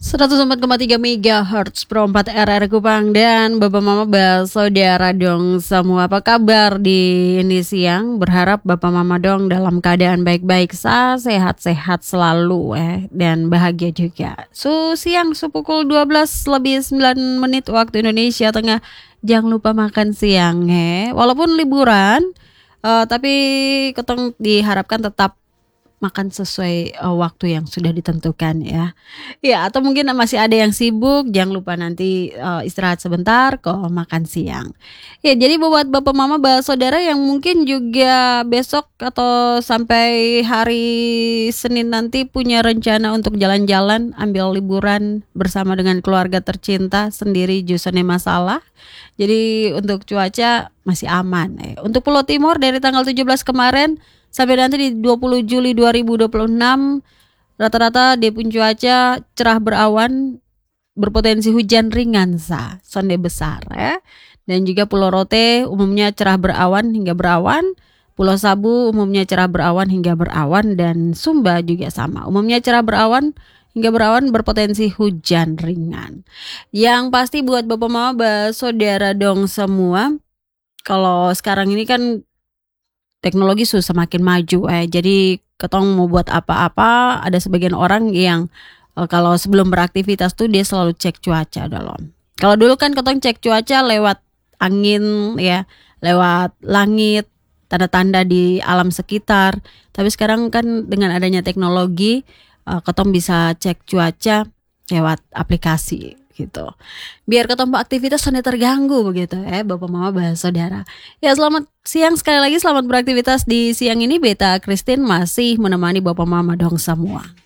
104,3 MHz Pro 4 RR Kupang dan Bapak Mama Saudara dong semua. Apa kabar di ini siang? Berharap Bapak Mama dong dalam keadaan baik-baik, sehat-sehat selalu dan bahagia juga. Siang pukul 12 lebih 9 menit waktu Indonesia Tengah. Jangan lupa makan siang walaupun liburan tapi ketong diharapkan tetap makan sesuai waktu yang sudah ditentukan ya. Ya, atau mungkin masih ada yang sibuk, jangan lupa nanti istirahat sebentar kok makan siang. Ya, jadi buat Bapak Mama Saudara yang mungkin juga besok atau sampai hari Senin nanti punya rencana untuk jalan-jalan, ambil liburan bersama dengan keluarga tercinta sendiri justru masalah. Jadi untuk cuaca masih aman. Untuk Pulau Timur dari tanggal 17 kemarin sampai nanti di 20 Juli 2026 rata-rata depun cuaca cerah berawan berpotensi hujan ringan sonde besar ya. Dan juga Pulau Rote umumnya cerah berawan hingga berawan, Pulau Sabu umumnya cerah berawan hingga berawan, dan Sumba juga sama. Umumnya cerah berawan hingga berawan berpotensi hujan ringan. Yang pasti buat Bapak Mama Saudara dong semua, kalau sekarang ini kan teknologi sudah semakin maju jadi ketong mau buat apa-apa, ada sebagian orang yang kalau sebelum beraktivitas tuh dia selalu cek cuaca dalam. Kalau dulu kan ketong cek cuaca lewat angin ya, lewat langit, tanda-tanda di alam sekitar. Tapi sekarang kan dengan adanya teknologi ketong bisa cek cuaca lewat aplikasi gitu. Biar ketemu aktivitas tidak terganggu begitu Bapak Mama Saudara. Ya, selamat siang sekali lagi, selamat beraktivitas di siang ini. Beta Christine masih menemani Bapak Mama dong semua.